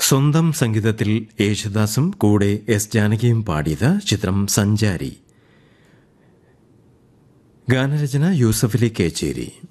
സ്വന്തം സംഗീതത്തിൽ യേശുദാസും കൂടെ എസ് ജാനകിയും പാടിയത്. ചിത്രം സഞ്ചാരി. ഗാനരചന യൂസഫലി കേച്ചേരി.